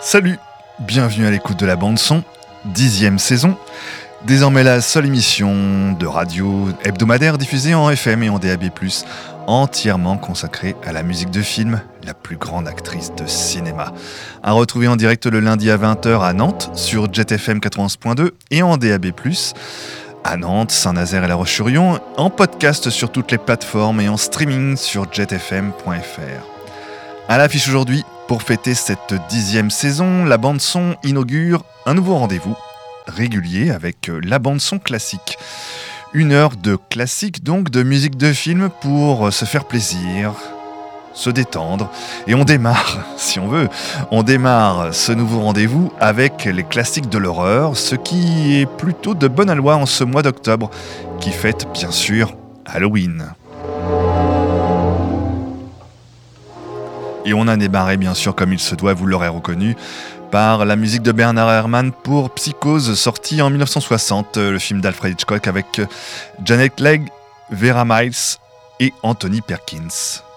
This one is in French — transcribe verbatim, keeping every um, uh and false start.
Salut, bienvenue à l'écoute de la bande-son, dixième saison. Désormais la seule émission de radio hebdomadaire diffusée en F M et en D A B plus, entièrement consacrée à la musique de film, la plus grande actrice de cinéma. À retrouver en direct le lundi à vingt heures à Nantes, sur Jet F M quatre-vingt-onze point deux et en D A B plus, à Nantes, Saint-Nazaire et La Roche-sur-Yon, en podcast sur toutes les plateformes et en streaming sur jet f m point f r. À l'affiche aujourd'hui, pour fêter cette dixième saison, la bande-son inaugure un nouveau rendez-vous régulier avec la bande-son classique. Une heure de classique, donc de musique de film pour se faire plaisir, se détendre. Et on démarre, si on veut, on démarre ce nouveau rendez-vous avec les classiques de l'horreur, ce qui est plutôt de bonne aloi en ce mois d'octobre, qui fête bien sûr Halloween. Et on a démarré bien sûr comme il se doit, vous l'aurez reconnu, par la musique de Bernard Herrmann pour Psychose, sorti en dix-neuf cent soixante, le film d'Alfred Hitchcock avec Janet Leigh, Vera Miles et Anthony Perkins.